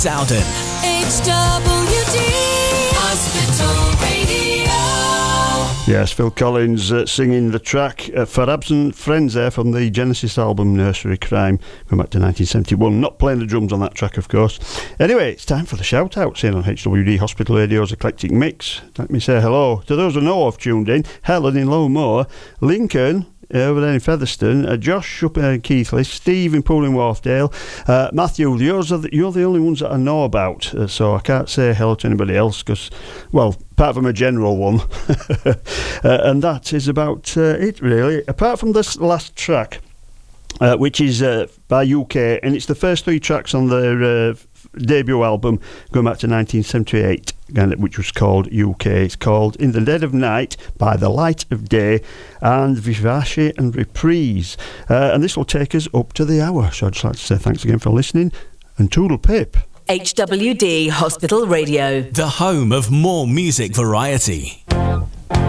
Dowden. HWD Hospital Radio. Yes, Phil Collins singing the track for Absent Friends there from the Genesis album Nursery Crime, going back to 1971. Not playing the drums on that track, of course. Anyway, it's time for the shout-outs here on HWD Hospital Radio's Eclectic Mix. Let me say hello to those who know I've tuned in. Helen in Lowmore, Lincoln over there in Featherstone, Josh up in Keighley, Steve in Pooling Wharfdale, Matthew, you're the only ones that I know about, so I can't say hello to anybody else because, well, apart from a general one, and that is about it really, apart from this last track, which is by UK, and it's the first three tracks on their debut album going back to 1978, which was called UK. It's called In the Dead of Night, By the Light of Day, and Vivace and Reprise, and this will take us up to the hour. So I'd just like to say thanks again for listening, and toodle pip. HWD Hospital Radio, the home of more music variety.